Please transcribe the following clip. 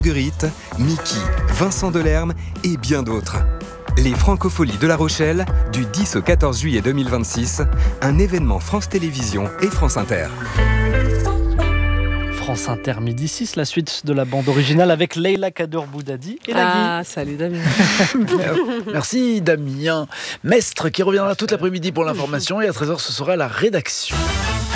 Marguerite, Mickey, Vincent Delerme et bien d'autres. Les Francopholies de La Rochelle, du 10 au 14 juillet 2026, un événement France Télévisions et France Inter. France Inter, midi 6, la suite de la bande originale avec Leïla Kader Boudadi et Nagui. Salut Damien. Merci Damien. Mestre qui reviendra toute l'après-midi pour l'information et à 13h ce sera la rédaction.